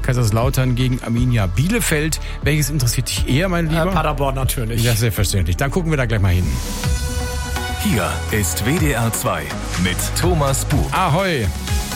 Kaiserslautern gegen Arminia Bielefeld. Welches interessiert dich eher, mein Lieber? Paderborn natürlich. Ja, selbstverständlich. Dann gucken wir da gleich mal hin. Hier ist WDR 2 mit Thomas Buch. Ahoi!